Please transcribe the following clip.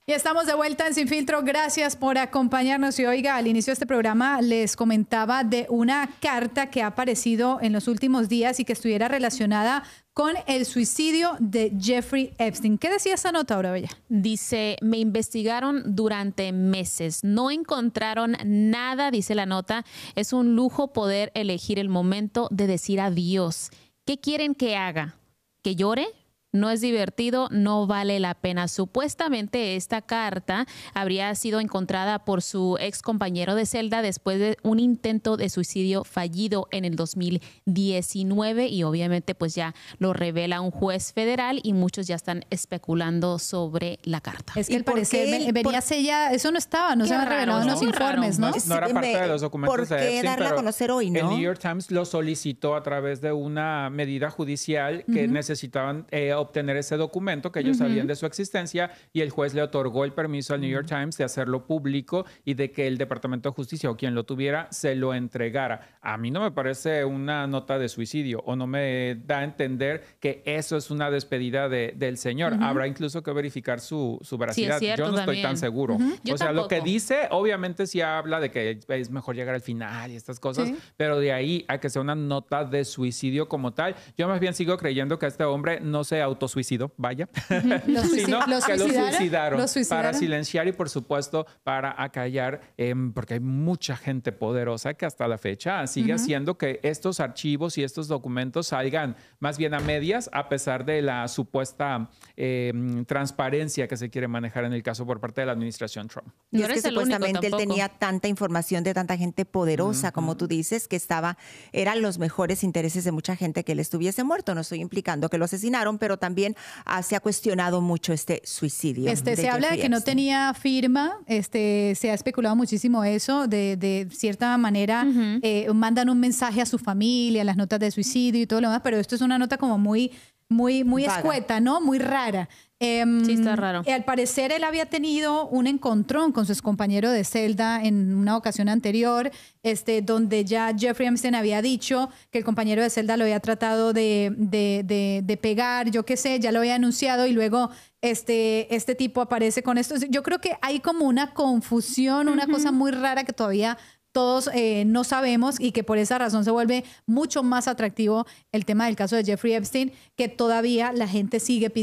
Y estamos de vuelta en Sin Filtro. Gracias por acompañarnos. Y oiga, al inicio de este programa les comentaba de una carta que ha aparecido en los últimos días y que estuviera relacionada con el suicidio de Jeffrey Epstein. ¿Qué decía esa nota, Aura Bella? Dice, me investigaron durante meses. No encontraron nada, dice la nota. Es un lujo poder elegir el momento de decir adiós. ¿Qué quieren que haga? ¿Que llore? No es divertido, no vale la pena. Supuestamente esta carta habría sido encontrada por su ex compañero de celda después de un intento de suicidio fallido en el 2019 y obviamente pues ya lo revela un juez federal y muchos ya están especulando sobre la carta. Es que al parecer venía sellada, eso no estaba, no se han revelado en los informes, ¿no? No era parte de los documentos de Epstein, darla a conocer hoy, ¿no? El New York Times lo solicitó a través de una medida judicial que necesitaban obtener ese documento, que ellos sabían de su existencia, y el juez le otorgó el permiso al New York Times de hacerlo público y de que el Departamento de Justicia o quien lo tuviera se lo entregara. A mí no me parece una nota de suicidio o no me da a entender que eso es una despedida del señor. Habrá incluso que verificar su veracidad. Sí, es cierto, yo no también estoy tan seguro. Yo o sea, tampoco. lo que dice, obviamente sí habla de que es mejor llegar al final y estas cosas, pero de ahí a que sea una nota de suicidio como tal, yo más bien sigo creyendo que este hombre no se autosuicidó, vaya, sino que lo suicidaron para silenciar y por supuesto para acallar, porque hay mucha gente poderosa que hasta la fecha sigue haciendo que estos archivos y estos documentos salgan más bien a medias, a pesar de la supuesta transparencia que se quiere manejar en el caso por parte de la administración Trump. Y No es que eres el único supuestamente él tampoco. tenía tanta información de tanta gente poderosa, como tú dices, que eran los mejores intereses de mucha gente que él estuviese muerto. No estoy implicando que lo asesinaron, pero también se ha cuestionado mucho este suicidio. Se habla de que no tenía firma, se ha especulado muchísimo eso, de cierta manera mandan un mensaje a su familia, las notas de suicidio y todo lo demás, pero esto es una nota como muy escueta, ¿no? Muy rara. Sí, está raro. Al parecer él había tenido un encontrón con su excompañero de celda en una ocasión anterior, donde ya Jeffrey Epstein había dicho que el compañero de celda lo había tratado de pegar, yo qué sé, ya lo había anunciado y luego este tipo aparece con esto. Yo creo que hay como una confusión, una cosa muy rara que todavía todos no sabemos y que por esa razón se vuelve mucho más atractivo el tema del caso de Jeffrey Epstein, que todavía la gente sigue pidiendo